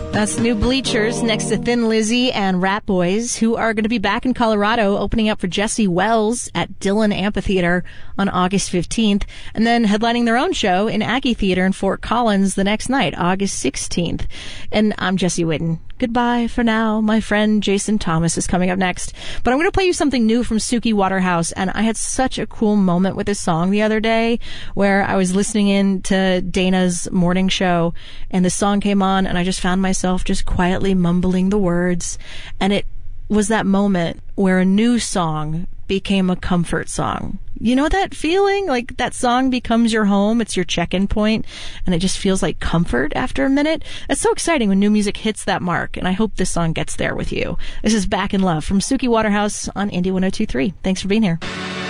That's the new Bleachers next to Thin Lizzy and Rat Boys, who are going to be back in Colorado opening up for Jesse Wells at Dillon Amphitheater on August 15th, and then headlining their own show in Aggie Theater in Fort Collins the next night, August 16th. And I'm Jesse Whitten. Goodbye for now. My friend Jason Thomas is coming up next. But I'm going to play you something new from Suki Waterhouse, and I had such a cool moment with this song the other day where I was listening in to Dana's morning show, and the song came on, and I just found myself just quietly mumbling the words, and it was that moment where a new song became a comfort song. You know that feeling? Like that song becomes your home, it's your check-in point, and it just feels like comfort after a minute. It's so exciting when new music hits that mark, and I hope this song gets there with you. This is Back in Love from Suki Waterhouse on Indie 102.3. Thanks for being here.